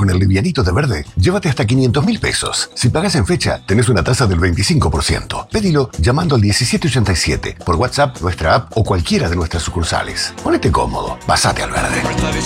con el livianito de Verde, llévate hasta 500.000 pesos. Si pagas en fecha, tenés una tasa del 25%. Pedilo llamando al 1787, por WhatsApp, nuestra app o cualquiera de nuestras sucursales. Ponete cómodo, pasate al Verde.